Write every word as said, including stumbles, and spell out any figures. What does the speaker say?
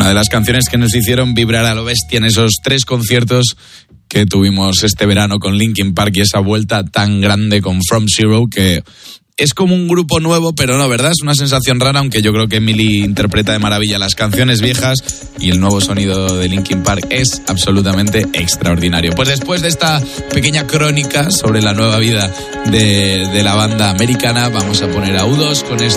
Una de las canciones que nos hicieron vibrar a lo bestia en esos tres conciertos que tuvimos este verano con Linkin Park y esa vuelta tan grande con From Zero, que es como un grupo nuevo, pero no, ¿verdad? Es una sensación rara, aunque yo creo que Emily interpreta de maravilla las canciones viejas y el nuevo sonido de Linkin Park es absolutamente extraordinario. Pues después de esta pequeña crónica sobre la nueva vida de, de la banda americana, vamos a poner a U dos con este